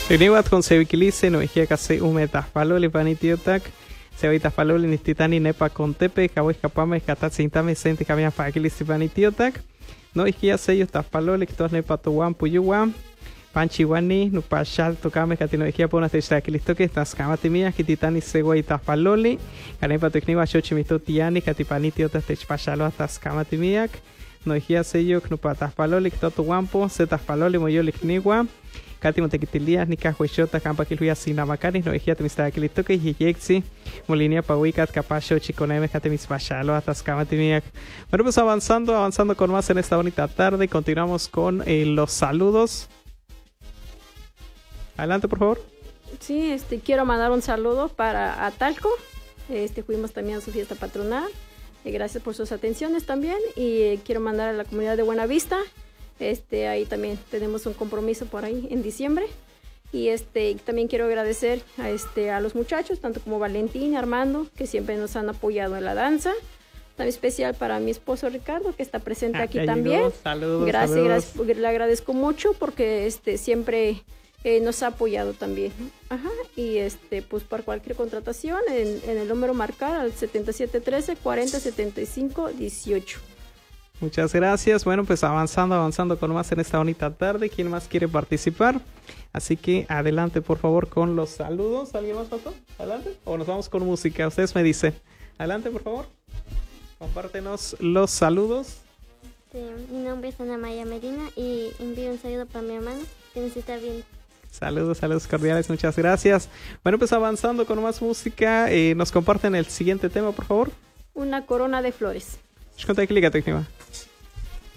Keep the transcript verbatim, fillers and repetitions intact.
Iniwat con sevikilice no ejia casi umetas paloli panitiotak. Sevitas paloli nistitani nepa con tepe, cabo escapame, catatzintame, sente camia pakilisi panitiotak. No ejia sello tas paloli, que todas nepa tuwan puyuwan. Panchiwani, no pachal tocame, catino ejia ponas de shakilisto que estas camatimías, que titani segui tas paloli. Canepa tecniwa xochimito tiani, catipanitiotas te pachalo hasta camatimiak. No ejia sello, no patas paloli, que todo guampo, setas paloli, moyolik niwa. Kati montequitilia ni cajuechota campa que luya sin amacanis no ejia temista aquelito que yexi molinia pawikat capacho chiconeme kate mis pachalo atascama timiak. Bueno, pues avanzando, avanzando con más en esta bonita tarde, continuamos con eh, los saludos. Adelante, por favor. Sí, este quiero mandar un saludo para Atalco. Este fuimos también a su fiesta patronal. Eh, gracias por sus atenciones también y eh, quiero mandar a la comunidad de Buenavista. Este, ahí también tenemos un compromiso por ahí en diciembre. Y este, también quiero agradecer a, este, a los muchachos, tanto como Valentín y Armando, que siempre nos han apoyado en la danza. También especial para mi esposo Ricardo, que está presente ah, aquí también. Llegó. Saludos, gracias, saludos. gracias, le agradezco mucho porque este, siempre eh, nos ha apoyado también. Ajá, y este, pues por cualquier contratación, en, en el número marcar al setenta y siete trece, cuarenta setenta y cinco dieciocho. Muchas gracias. Bueno, pues avanzando, avanzando con más en esta bonita tarde. ¿Quién más quiere participar? Así que adelante, por favor, con los saludos. ¿Alguien más pasó? ¿Adelante? ¿O nos vamos con música? Ustedes me dicen. Adelante, por favor. Compártenos los saludos. Sí, mi nombre es Ana Maya Medina y envío un saludo para mi hermano que nos está viendo. Saludos, saludos cordiales. Muchas gracias. Bueno, pues avanzando con más música. Eh, ¿Nos comparten el siguiente tema, por favor? Una corona de flores. Conta clica técnica.